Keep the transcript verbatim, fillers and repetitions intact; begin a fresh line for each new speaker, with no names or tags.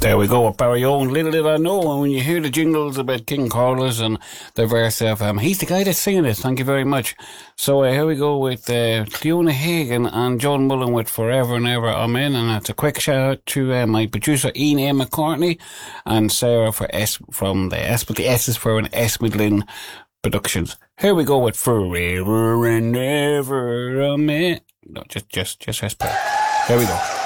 There we go with Barry Owen. Little did I know, and when you hear the jingles about King Corliss and the verse of um, he's the guy that's singing it. Thank you very much. So uh, here we go with uh, Cleona Hagan and John Mullen with Forever and Ever Amen. And that's a quick shout out to uh, my producer Ian A. McCartney and Sarah for S from the S, but the S is for an S Midland Productions. Here we go with Forever and Ever Amen. No, just just just S play. Here we go.